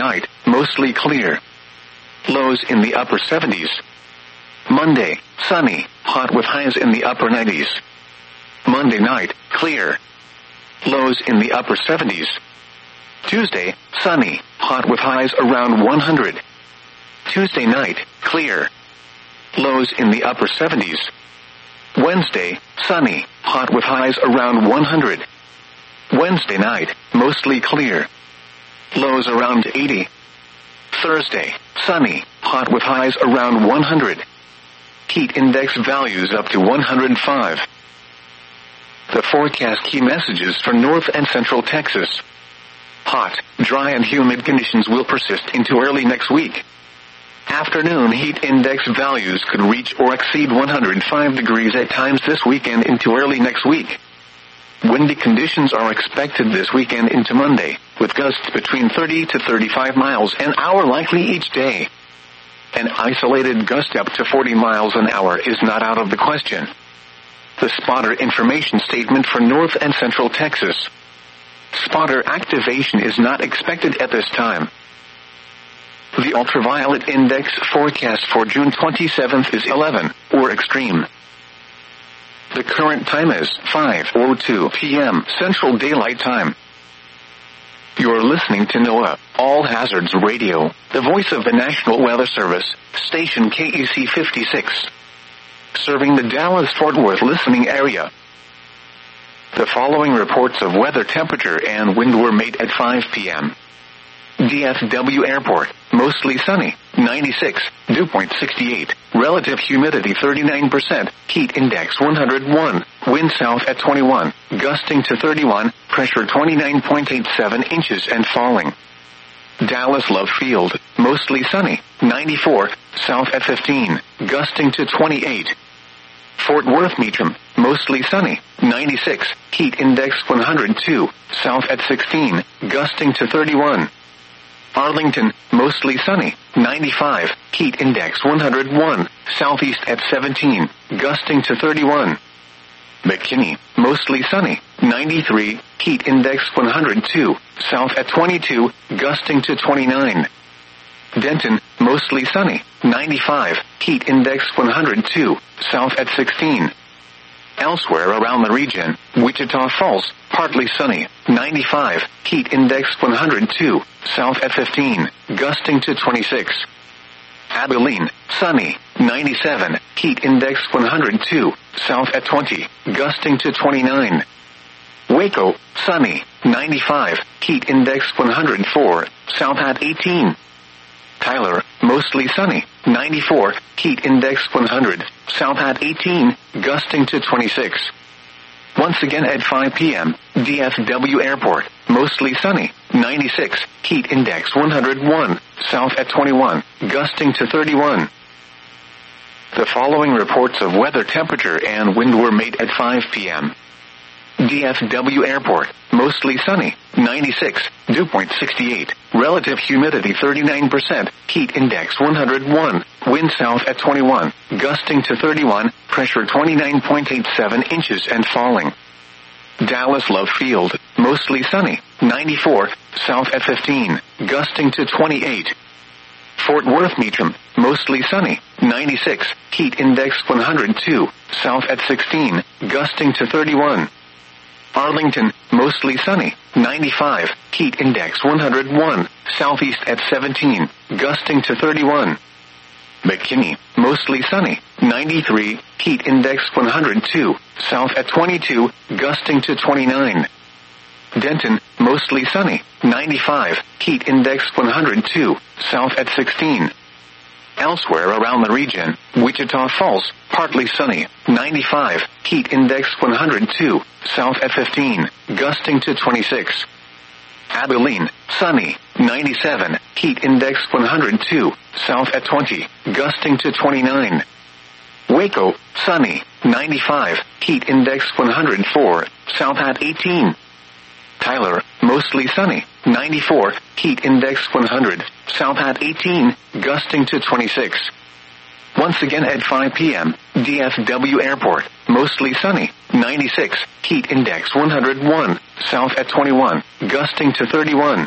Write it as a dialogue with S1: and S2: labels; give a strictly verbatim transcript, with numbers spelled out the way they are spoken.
S1: night, mostly clear. Lows in the upper seventies. Monday, sunny, hot with highs in the upper nineties. Monday night, clear. Lows in the upper seventies. Tuesday, sunny, hot with highs around one hundred. Tuesday night, clear. Lows in the upper seventies. Wednesday, sunny, hot with highs around one hundred. Wednesday night, mostly clear. Lows around eighty. Thursday, sunny, hot with highs around one hundred. Heat index values up to one hundred five. The forecast key messages for North and Central Texas. Hot, dry and humid conditions will persist into early next week. Afternoon heat index values could reach or exceed one hundred five degrees at times this weekend into early next week. Windy conditions are expected this weekend into Monday, with gusts between thirty to thirty-five miles an hour likely each day. An isolated gust up to forty miles an hour is not out of the question. The spotter information statement for North and Central Texas. Spotter activation is not expected at this time. The ultraviolet index forecast for June twenty-seventh is eleven, or extreme. The current time is five oh two p.m. Central Daylight Time. You're listening to NOAA, All Hazards Radio, the voice of the National Weather Service, station K E C fifty-six. Serving the Dallas-Fort Worth listening area. The following reports of weather temperature and wind were made at five p.m. D F W Airport, mostly sunny, ninety-six, dew point sixty-eight, relative humidity thirty-nine percent, heat index one hundred one, wind south at twenty-one, gusting to thirty-one, pressure twenty-nine point eight seven inches and falling. Dallas Love Field, mostly sunny, ninety-four, south at fifteen, gusting to twenty-eight. Fort Worth Meacham, mostly sunny, ninety-six, heat index one hundred two, south at sixteen, gusting to thirty-one. Arlington, mostly sunny, ninety-five, heat index one hundred one, southeast at seventeen, gusting to thirty-one. McKinney, mostly sunny, ninety-three, heat index one hundred two, south at twenty-two, gusting to twenty-nine. Denton, mostly sunny, ninety-five, heat index one hundred two, south at sixteen. Elsewhere around the region, Wichita Falls, partly sunny, ninety-five, heat index one hundred two, south at fifteen, gusting to twenty-six. Abilene, sunny, ninety-seven, heat index one hundred two, south at twenty, gusting to twenty-nine. Waco, sunny, ninety-five, heat index one hundred four, south at eighteen. Tyler, mostly sunny, ninety-four, heat index one hundred, south at eighteen, gusting to twenty-six. Once again at five p.m., D F W Airport, mostly sunny, ninety-six, heat index one hundred one, south at twenty-one, gusting to thirty-one. The following reports of weather temperature and wind were made at five p.m. D F W Airport, mostly sunny, ninety-six, dew point sixty-eight, relative humidity thirty-nine percent, heat index one hundred one, wind south at twenty-one, gusting to thirty-one, pressure twenty-nine point eight seven inches and falling. Dallas Love Field, mostly sunny, ninety-four, south at fifteen, gusting to twenty-eight. Fort Worth Meacham, mostly sunny, ninety-six, heat index one hundred two, south at sixteen, gusting to thirty-one. Arlington, mostly sunny, ninety-five, heat index one hundred one, southeast at seventeen, gusting to thirty-one. McKinney, mostly sunny, ninety-three, heat index one hundred two, south at twenty-two, gusting to twenty-nine. Denton, mostly sunny, ninety-five, heat index one hundred two, south at sixteen. Elsewhere around the region, Wichita Falls, partly sunny, ninety-five, heat index one hundred two, south at fifteen, gusting to twenty-six. Abilene, sunny, ninety-seven, heat index one hundred two, south at twenty, gusting to twenty-nine. Waco, sunny, ninety-five, heat index one hundred four, south at eighteen. Tyler, mostly sunny, ninety-four, heat index one hundred, south at eighteen, gusting to twenty-six. Once again at five p.m., D F W Airport, mostly sunny, ninety-six, heat index one hundred one, south at twenty-one, gusting to thirty-one.